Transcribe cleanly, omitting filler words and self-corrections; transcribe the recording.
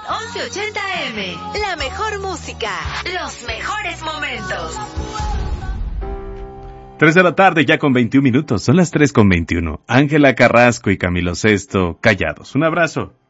1180M. La mejor música. Los mejores momentos. 3 de la tarde, ya con 21 minutos. Son las 3:21. Ángela Carrasco y Camilo Sesto, callados. Un abrazo.